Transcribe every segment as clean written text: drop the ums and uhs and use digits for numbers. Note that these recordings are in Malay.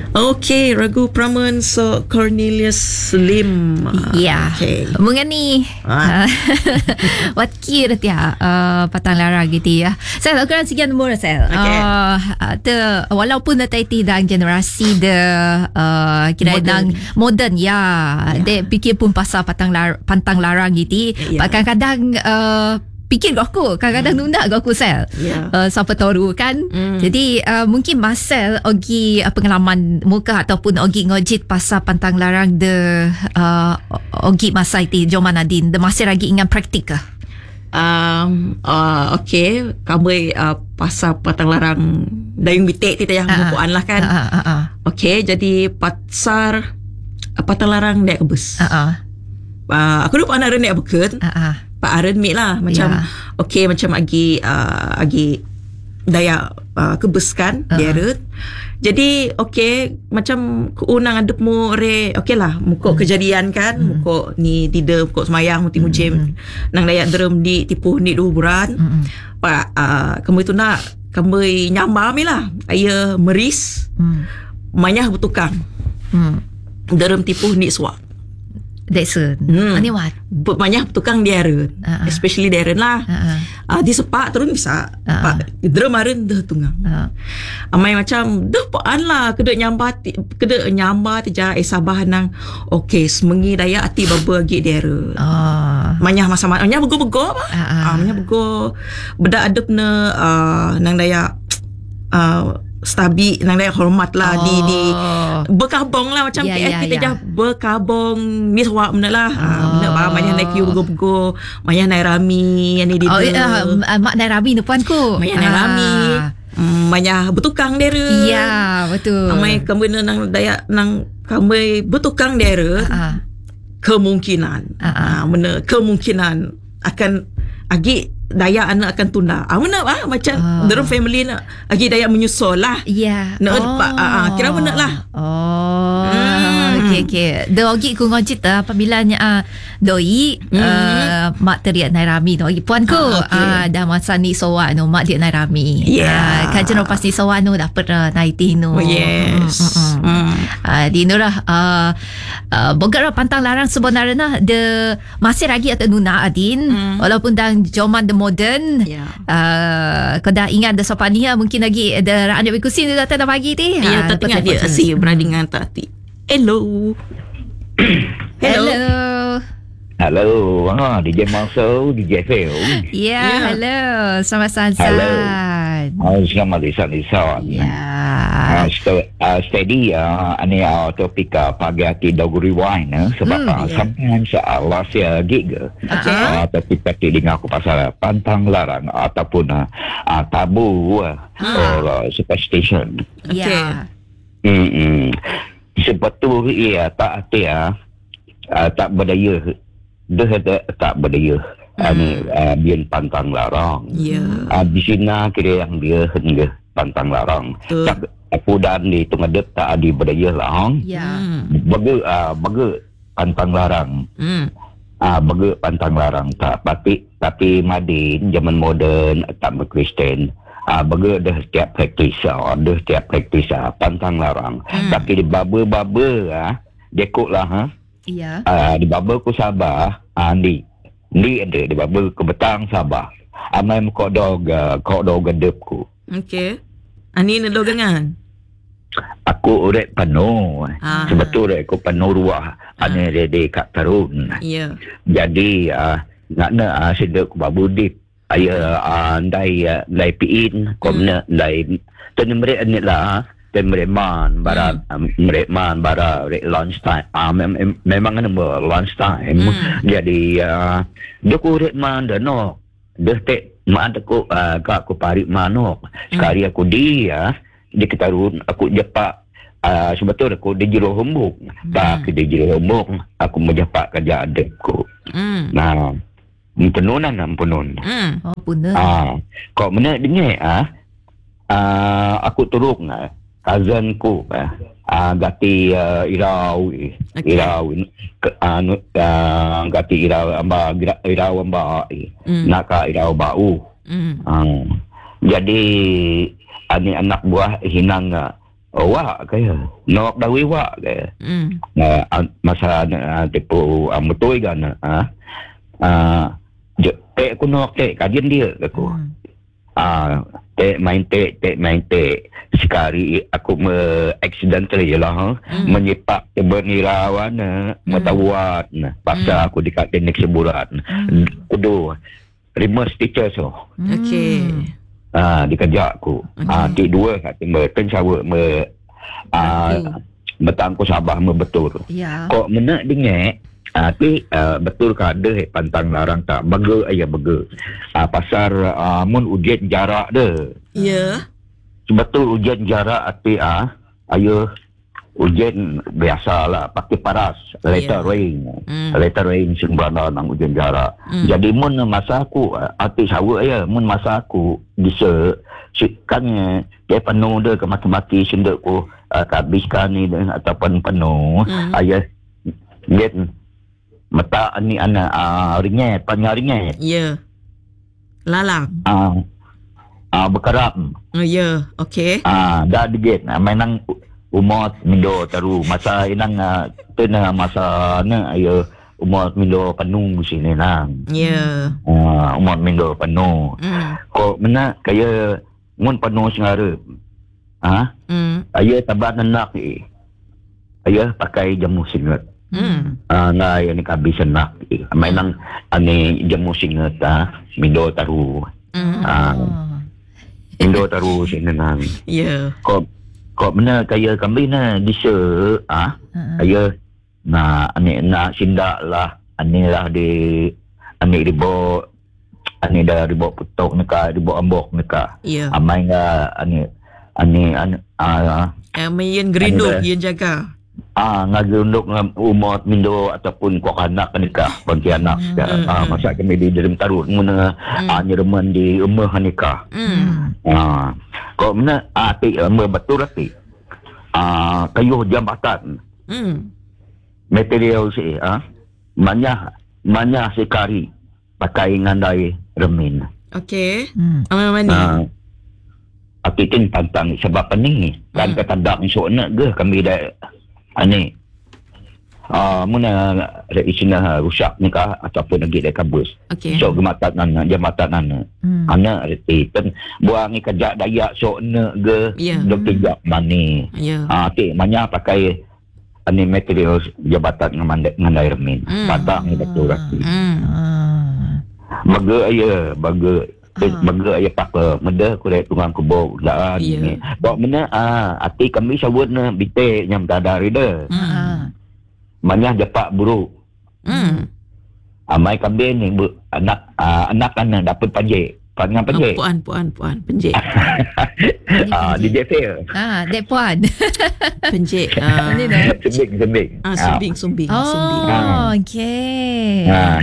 Okay, Ragu Praman so Cornelius Lim. Ya. Okay. Mengenai wat kira dia patang lara gitu ya. Saya lakukan sekian nombor saya. Walaupun tadi dan generasi kira dan modern ya. Dia fikir pun pasal pantang larang gitu. Kadang-kadang fikir aku kadang-kadang nunda aku sel sampai tahu kan. Jadi mungkin Marcel ogi pengalaman muka ataupun ogi ngojit pasal pantang larang de ogi masa itu Jom Nadine de masih lagi ingat praktik ke? Okay, kami pasal pantang larang dayung bitik kita yang bukuan lah kan. Okay, jadi pasar pantang larang naik kebus. Aku lupa anak naik bukit. Pak Aren mik lah macam okay macam agi daya kebuskan dia. Jadi okay macam keunang adepmu re okay lah muka kejadian kan muka ni tidak muka semayang muti mujem nang daya derem di tipu ni 2 bulan pak kamu itu nak kamu nyamba mi lah aya meris manyah bertukang derem tipu ni suak. That's it. Ani what? Banyak tukang diaren, especially diaren lah. Di sepak terus bisa. Drum aren dah tunggang. Amai macam dah paan lah keda nyamba teja sabah nang okay semengi daya ati baba agi diaren. Manyah masa manyah bego-bego apa? Manyah bego beda adep ne nang daya stabi nang daya hormat lah di berkabong lah macam kita jah berkabong ni sawak mana lah mana ba manya naik kiu bego-bego manya naik rami ni di mak naik rami depan ku manya naik rami manya bertukang dera ya betul amai kamu nang daya nang kamu bertukang dera kemungkinan mana kemungkinan akan agi daya anak akan tunda. Mana macam dalam family nak agi daya menyusul lah. Ya. Kira mana lah. Okay. Dogi ku ngojit apabila doi mak teriak nairami doi puan ku dah masa ni sowa no mak dia nairami. Kajian pasti sowa no dapat naiti no. Yes. Di nurah bogar pantang larang sebenarnya de masih lagi atau nuna adin walaupun dan zaman the modern kau dah ingat the sopania mungkin lagi ada anda berkusin dia datang pagi ti tak ingat dia si berandingan tadi. Hello. Hello, DJ Marcel, DJ Phil. Hello. Selamat Sansan. Selamat Lisan. Steady, ini topik pagi hati Dogu Rewind sebab sometimes last year gig tapi dengar aku pasal pantang larang ataupun tabu or superstition. Sebetulnya tak tak berdaya tak berdaya biar pantang larang di sini kira yang dia hingga pantang larang aku dan di tengah tak ada berdaya larang bagi pantang larang bagi pantang larang tak tapi madin zaman moden tak berkristen bagi ada setiap praktis pantang larang tapi di baba dekok lah di baba ku Sabah ni ada di baba ku Betang Sabah amai kok dog gedepku. Okey. Ani nak dogangan. Aku urek penuh. Sebetulnya aku penuh ruah ane rede kat terun. Jadi nak sedek ku babudip aya andai piin komna lai tenmre ni lah temreman bara lunch time memang nama lunch time jadi doku retman dano dete maan aku aku parik manok sekali aku dia ketarun aku jepak sebetulnya aku di jero hombok tak di jero hombok aku menjepak kerja adekku nah penunan penun kok mana dengar aku turuk cousinku gati irau gati irau amba naka irau bau jadi ani anak buah hinang Wak kaya. Nok dawi wak kaya. Masa tipu mutoi kan. Tek aku nok tek kajian dia aku. Tek main tek. Sekali aku accidental je lah. Menyepak bernirawan. Metawat. Paksa aku dekat teknik sebulan. Kudu. Remote teacher so. Okey. Dikejak aku. Tik dua kat timber. Pencawa betang ko Sabah betul. Ya. Kok menak dengek. Tapi betul ke ada pantang larang tak? Baga pasar mun ujian jarak dia. Ya. Betul ujian jarak tapi ayo ujian biasalah pakai paras letter rain sembarang nang ujian jarak. Jadi mun masa aku arti sawa ya mun masa aku bisa kan dia penuh dia ke mati-mati sendak ku habiskan ni ataupun penuh ayah dia mata ni anak ringat panjang ringat Ya. Lalang. Berkerap. Ya. Okey. Dah digit mainang umur mindo taru masa inang tena masa na ayo umur mindo penuh sini nang. Ya. Umur mindo penuh. Kok mana kaya mun penuh sengara. Ayo tabat nak ayo pakai jamu singet. Ngai ni kabisan nak. Mainang ani jamu singet mindo taru. Mindo taru sini nang. Ya. Kok mana kaya kami na disa ayo na ani nak sindak lah ani lah di ani ribo ani dah ribo putok neka ribo ambok neka amai nga ani main gerinduk yang jaga ngagerunduk umot mindo ataupun kuak anak neka pontianak masa kami di dalam tarut mun nyereman di umah neka kok mana atik betul atik kayu jambatan material si manya sekari pakai ngandai remin. Okey. Mana atik tin tantang sebab ni kan ketandak esok nak ke kami dah ani muna isina rusak ni kah ataupun lagi dah kabus. So jambatan anak reti kan buang ni kerja dayak sok nak ke dok tijak mani. Atik manya pakai ani material jabatan ngandai remin. Patang ni betul rati. Baga ayah pakai meda kurek tungang kubur laan ni. Bawa mana atik kami sawut na bitek nyam tadari dah. Manyah japak buruk. Amai kambing ni anak dapat panjek. Panjang panjek. Puan panjek. DJ fail. Dek puan. Panjek. Sembing. Sumbing. Okey.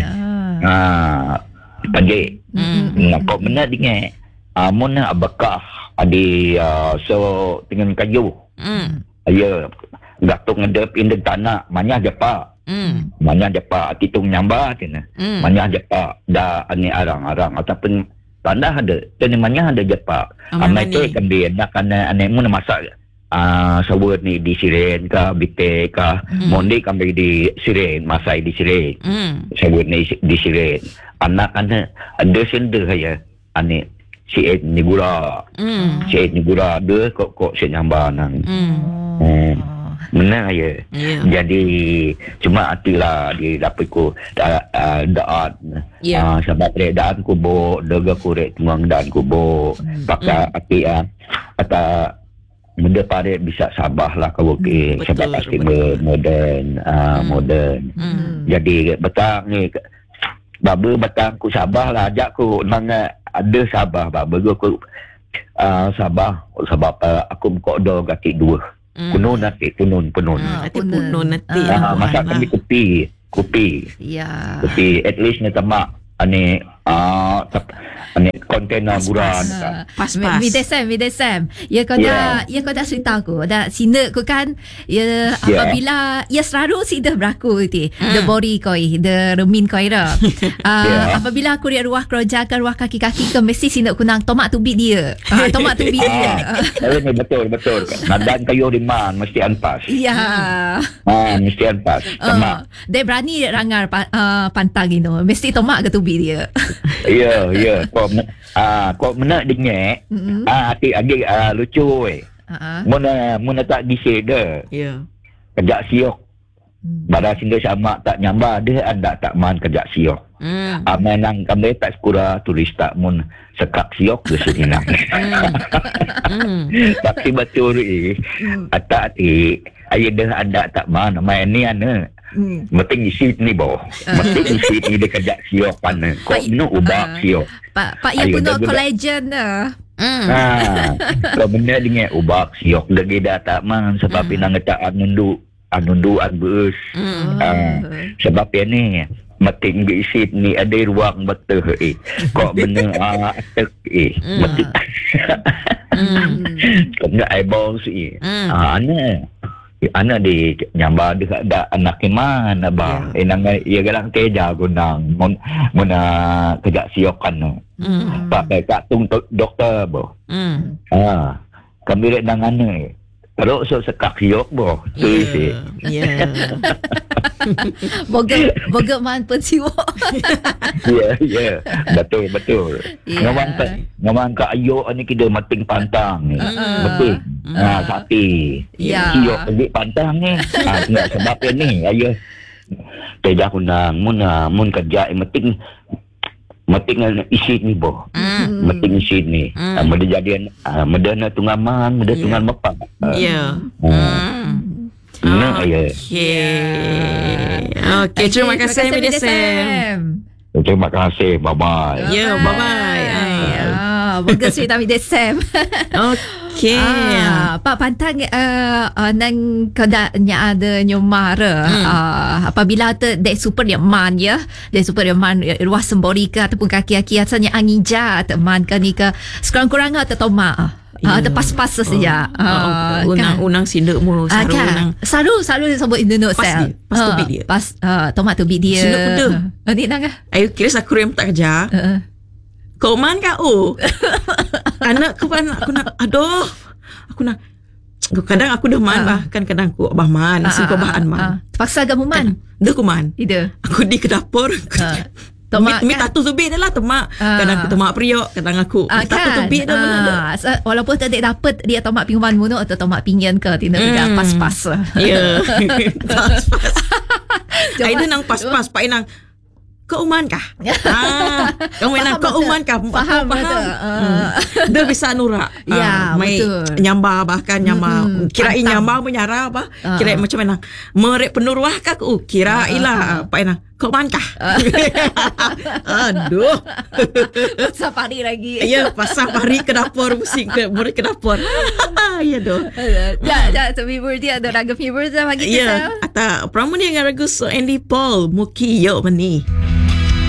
Panjek. Kok mana dengan mun abakah adi so dengan kayu. Ayo gatung ngedep indek tanah manyah japak. Manyah japak titung nyambah tina. Manyah japak dah ani arang-arang ataupun tanah ada. Tani manyah ada japak. Amai tu kambing nak ane mun masak sawut ni di siren ka bite ka mondi kambing di siren masai di siren. Sawut ni di siren. Anak ada sender saya ane si ni gula. Si ni gula ada kok si nyambah nang. Mana ya. Jadi cuma atilah di dapat ku daat sebab redaan ku bo daga kurek tuang dan ku bo pakai ati kata benda pare bisa sabah lah kau ke sebab pasti modern. Jadi betang ni baba betang ku sabah lah ajak ku nang ada sabah baba ku sabah sebab aku kok do kaki dua. Punun nanti. Punun nanti. Masak kami kopi. Ya. Kopi. At least ni tamak. Ani Ni kontainer buran. Pas-pas. Midesem. Ya kau dah cerita aku. Dah sina aku kan. Ya apabila ya selalu sida berlaku ti. The body koi, the remin koi dah. Apabila aku dia ruah kerja ke ruah kaki-kaki ke mesti sina aku nang tomak tu bit dia. Tomak tu bit dia. Betul. Nadan kayu riman mesti anpas. Ya. Mesti anpas. Tomak. Dia berani rangar pantang itu. Mesti tomak ke tu bit dia. Ya. Kau menak dengek. Adik lucu Muna tak gisik dah. Ya. Kejak siok. Pada singgah sama tak nyamba dia ada tak man kejak siok. Menang kami tak sekura tulis tak mun sekak siok ke sini nak. Tapi betul tak ayah dah ada tak man main ni ana. Meting isi ni boh. Meting isi ni dia kejak siok pan. Kok nu ubah siok. Pak yang punya collagen dah. Kalau benar dengan ubah siok lagi dah tak man sebab nang tak anunduan beus. Sebab ni meting isi ni ada ruang betul kok benar meting. Kok enggak eyeball sih. Anak di nyamba ada anak iman abah inang ia galang keja gunang muna kejak siokan pakai katung dokter boh kami rek nang ane kalau sekak siok boh tu Boga man pun siwa. Ya. Betul. Ngawan ka ayo ni kita mating pantang ni. Betul. Sapi. Siok pergi pantang ni. Sebab ni ayo. Teja kunang mun kerja mating isi ni boh. Mating isi ni. Meda jadian medana tungaman, meda tungan mepak. Ya. Okey, terima kasih Midesem. Terima kasih. Bye-bye. Ya, bye-bye. Bagus cerita Midesem. Okey. Pak pantang nang kedanya ada nyomara apabila dek super dia man ya. Dek super dia man ruas sembori ke ataupun kaki-kaki asalnya angin ja teman ke ni ke sekurang-kurangnya atau tomak. Ada pas-pas saja. Unang sinduk mu Saru sebut Indonesia. Pas tu bit dia. Pas tomat tu bit dia. Sinduk kuda. Ni nang ayo kira aku rem tak kerja. Kau man kau? Anak aku nak aduh. Aku nak kadang aku dah man bahkan kadang aku abah man, kau bahan man. Terpaksa agak man. Dah aku man. Ida. Aku di ke dapur. Tomak mi tatu tubik dah lah tomak. Kadang aku tomak periuk, kadang aku tatu tubik dah mana. Walaupun tak dapat dia tomak pinggan muno atau tomak pinggan ke tidak pas-pas. Ya. Pas-pas. Aida nang pas-pas, Pak Inang. Kau uman kah? Kamu nang kau uman kah? Faham. Dia bisa nurak. Ya, betul. Nyamba bahkan nyamba. Kirain nyamba menyara apa? Kirain macam mana? Merek penuruah kah? Kirailah Pak Inang. Kau uman kah? Aduh. Safari lagi. Ya, pas safari ke dapur pusing ke merek ke dapur. Ya doh. Ya, viewer dia ada raga viewer dah bagi kita. Ya, ata pramu dia dengan ragu so Andy Paul Muki yo mani.